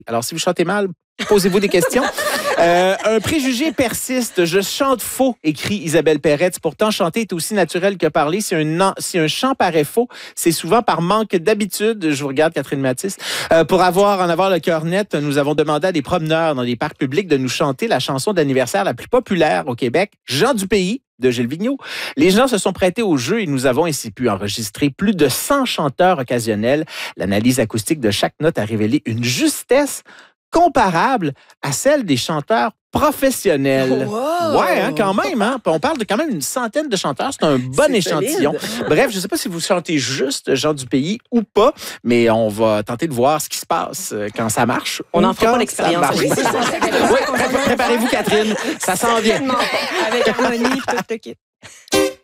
Alors, si vous chantez mal, posez-vous des questions. Un préjugé persiste. Je chante faux, écrit Isabelle Perretz. Pourtant, chanter est aussi naturel que parler. Si un chant paraît faux, c'est souvent par manque d'habitude. Je vous regarde, Catherine Mathis. Pour en avoir le cœur net, nous avons demandé à des promeneurs dans les parcs publics de nous chanter la chanson d'anniversaire la plus populaire au Québec, Jean du pays, de Gilles Vigneault. Les gens se sont prêtés au jeu et nous avons ainsi pu enregistrer plus de 100 chanteurs occasionnels. L'analyse acoustique de chaque note a révélé une justesse comparable à celle des chanteurs professionnels. Wow! Ouais, hein, quand même. Hein? On parle de quand même une centaine de chanteurs. C'est un bon échantillon. Solide. Bref, je ne sais pas si vous chantez juste Jean du pays ou pas, mais on va tenter de voir ce qui se passe quand ça marche. On ou en fera quand pas l'expérience. ça marche. Oui, c'est ça. Oui, préparez-vous, Catherine. Ça s'en vient. Avec harmonie, tout le kit.